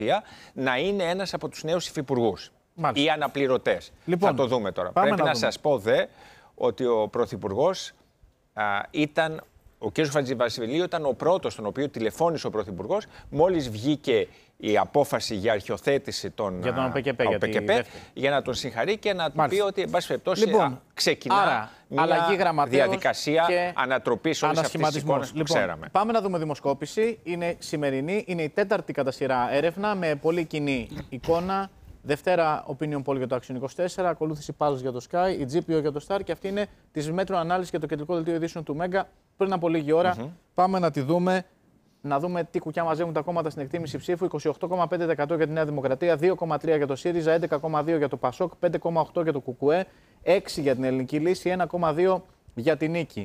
να είναι ένας από τους νέους υφυπουργούς ή αναπληρωτές. Λοιπόν, θα το δούμε τώρα. Πρέπει να σας πω ότι ο Πρωθυπουργός ο κ. Χατζηβασιλείου ήταν ο πρώτος τον οποίο τηλεφώνησε ο Πρωθυπουργός μόλις βγήκε η απόφαση για αρχιοθέτηση των ΟΠΚΠ για να τον συγχαρεί και να του πει ότι, εν πάση περιπτώσει, ξεκινά μια διαδικασία ανατροπής όλης αυτής της εικόνας που ξέραμε. Πάμε να δούμε δημοσκόπηση. Είναι σημερινή, είναι η 4η κατά σειρά έρευνα με πολύ κοινή εικόνα. Δευτέρα, opinion poll για το Action 24, ακολούθηση Pulse για το Sky, η GPO για το Star και αυτή είναι της μέτρου ανάλυση για το κεντρικό δελτίο ειδήσεων του Μέγκα πριν από λίγη ώρα. Πάμε να τη δούμε, να δούμε τι κουκιά μαζεύουν τα κόμματα στην εκτίμηση ψήφου. 28,5% για τη Νέα Δημοκρατία, 2,3% για το ΣΥΡΙΖΑ, 11,2% για το ΠΑΣΟΚ, 5,8% για το ΚΚΕ, 6% για την Ελληνική Λύση, 1,2% για την Νίκη.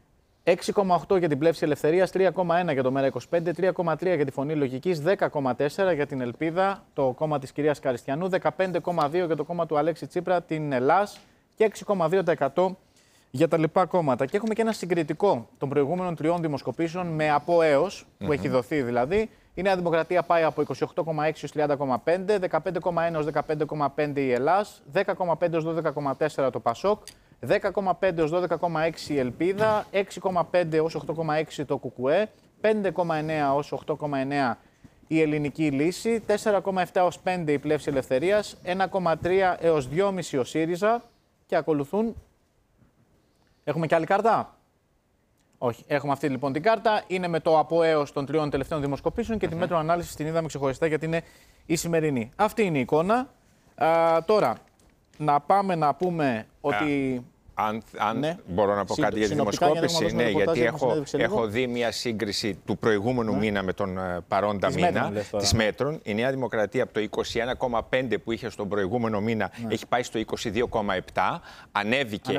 6,8 για την Πλεύση Ελευθερίας, 3,1 για το ΜΕΡΑ25, 3,3 για τη Φωνή Λογικής, 10,4 για την Ελπίδα, το κόμμα της κυρίας Καριστιανού, 15,2 για το κόμμα του Αλέξη Τσίπρα, την Ελλάς και 6,2% για τα λοιπά κόμματα. Και έχουμε και ένα συγκριτικό των προηγούμενων 3 δημοσκοπήσεων με από έως, που έχει δοθεί δηλαδή. Η Νέα Δημοκρατία πάει από 28,6 ως 30,5, 15,1 ως 15,5 η Ελλάς, 10,5 ως 12,4 το ΠΑΣΟΚ, 10,5 ως 12,6 η Ελπίδα, 6,5 ως 8,6 το ΚΚΕ, 5,9 ως 8,9 η Ελληνική Λύση, 4,7 ως 5 η Πλεύση Ελευθερίας, 1,3 έως 2,5 ο ΣΥΡΙΖΑ και ακολουθούν. Έχουμε και άλλη κάρτα? Όχι. Έχουμε αυτή λοιπόν την κάρτα. Είναι με το από έως των 3 τελευταίων δημοσκοπήσεων και τη μέτρο ανάλυση την είδαμε ξεχωριστά γιατί είναι η σημερινή. Αυτή είναι η εικόνα. Τώρα, να πάμε να πούμε ότι. Αν μπορώ να πω κάτι για τη δημοσκόπηση, ναι, γιατί έχω δει μια σύγκριση του προηγούμενου μήνα με τον παρόντα μήνα της Μέτρων. Η Νέα Δημοκρατία από το 21,5 που είχε στον προηγούμενο μήνα έχει πάει στο 22,7. Ανέβηκε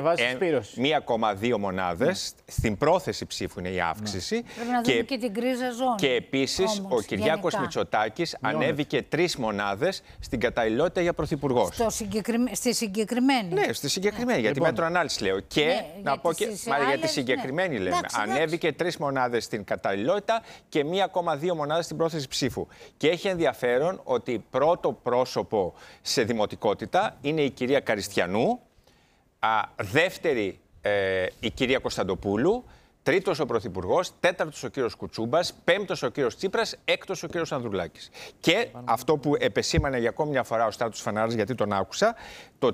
1,2 μονάδες. Στην πρόθεση ψήφου είναι η αύξηση. Πρέπει να δούμε και την κρίζα ζώνη. Και επίσης ο Κυριάκος Μητσοτάκης ανέβηκε 3 μονάδες στην καταλληλότητα για πρωθυπουργός. Στη συγκεκριμένη. Ναι, στη συγκεκριμένη, γιατί μέτρο ανάλυση. Λέω. Και να πω και για τη συγκεκριμένη λέμε. Ανέβηκε 3 μονάδες στην καταλληλότητα και 1,2 μονάδες στην πρόθεση ψήφου. Και έχει ενδιαφέρον ότι πρώτο πρόσωπο σε δημοτικότητα είναι η κυρία Καριστιανού, δεύτερη η κυρία Κωνσταντοπούλου, τρίτος ο Πρωθυπουργός, τέταρτος ο κύριος Κουτσούμπας, πέμπτος ο κύριος Τσίπρας, έκτος ο κύριος Ανδρουλάκης. Και αυτό που επεσήμανε για ακόμη μια φορά ο Στράτος Φανάρας, γιατί τον άκουσα, το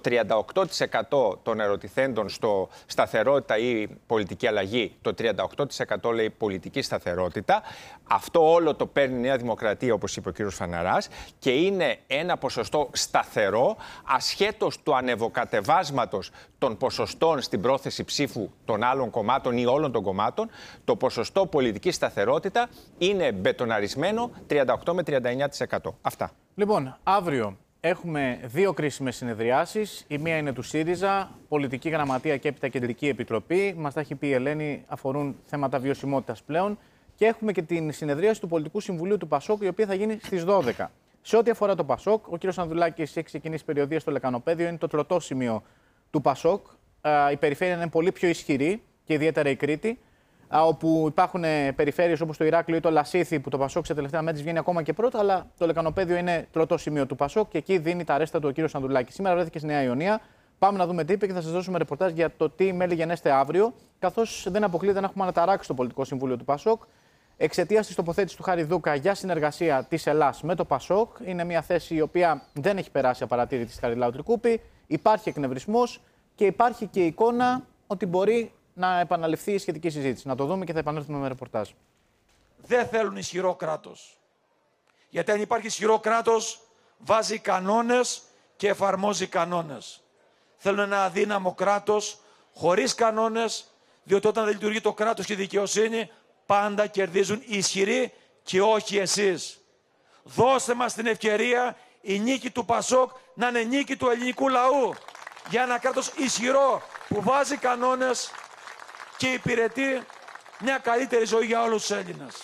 38% των ερωτηθέντων στο σταθερότητα ή πολιτική αλλαγή, το 38% λέει πολιτική σταθερότητα. Αυτό όλο το παίρνει η Νέα Δημοκρατία, όπως είπε ο κύριος Φαναράς, και είναι ένα ποσοστό σταθερό, ασχέτως του ανεβοκατεβάσματος των ποσοστών στην πρόθεση ψήφου των άλλων κομμάτων ή όλων των κομμάτων. Το ποσοστό πολιτική σταθερότητα είναι μπετοναρισμένο 38 με 39%. Αυτά. Λοιπόν, αύριο έχουμε 2 κρίσιμες συνεδριάσεις. Η μία είναι του ΣΥΡΙΖΑ, Πολιτική Γραμματεία και έπειτα Κεντρική Επιτροπή. Μας τα έχει πει η Ελένη, αφορούν θέματα βιωσιμότητας πλέον. Και έχουμε και την συνεδρίαση του Πολιτικού Συμβουλίου του ΠΑΣΟΚ, η οποία θα γίνει στις 12. Σε ό,τι αφορά το ΠΑΣΟΚ, ο κ. Ανδρουλάκης έχει ξεκινήσει περιοδεία στο Λεκανοπέδιο. Είναι το τροτό σημείο του ΠΑΣΟΚ. Η περιφέρεια είναι πολύ πιο ισχυρή και ιδιαίτερα η Κρήτη, όπου υπάρχουν περιφέρειες όπως το Ηράκλειο ή το Λασίθι, που το ΠΑΣΟΚ σε τελευταία μέτρηση βγαίνει ακόμα και πρώτο, αλλά το Λεκανοπέδιο είναι τροτό σημείο του ΠΑΣΟΚ και εκεί δίνει τα ρέστα του ο κύριος Ανδρουλάκης. Σήμερα βρέθηκε στη Νέα Ιωνία. Πάμε να δούμε τι είπε και θα σας δώσουμε ρεπορτάζ για το τι μέλη γενέστε αύριο, καθώς δεν αποκλείεται να έχουμε αναταράξει το Πολιτικό Συμβούλιο του ΠΑΣΟΚ. Εξαιτίας της τοποθέτησης του Χάρη Δούκα για συνεργασία της Ελλάς με το ΠΑΣΟΚ, είναι μια θέση η οποία δεν έχει περάσει απαρατήρητη στη Χαριλάου Τρικούπη. Υπάρχει εκνευρισμός και υπάρχει και εικόνα ότι μπορεί να επαναληφθεί η σχετική συζήτηση. Να το δούμε και θα επανέλθουμε με ρεπορτάζ. Δεν θέλουν ισχυρό κράτος. Γιατί αν υπάρχει ισχυρό κράτος, βάζει κανόνες και εφαρμόζει κανόνες. Θέλουν ένα αδύναμο κράτος, χωρίς κανόνες, διότι όταν δεν λειτουργεί το κράτος και η δικαιοσύνη, πάντα κερδίζουν οι ισχυροί και όχι εσείς. Δώστε μας την ευκαιρία η νίκη του ΠΑΣΟΚ να είναι νίκη του ελληνικού λαού. Για ένα κράτος ισχυρό που βάζει κανόνες και υπηρετεί μια καλύτερη ζωή για όλους τους Έλληνες.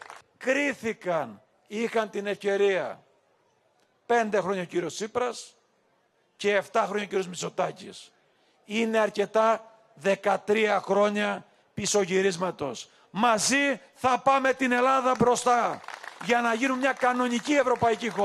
Κρίθηκαν, είχαν την ευκαιρία 5 χρόνια ο κύριος Τσίπρας και 7 χρόνια ο κύριος Μητσοτάκης. Είναι αρκετά 13 χρόνια πισωγυρίσματος. Μαζί θα πάμε την Ελλάδα μπροστά για να γίνουν μια κανονική ευρωπαϊκή χώρα.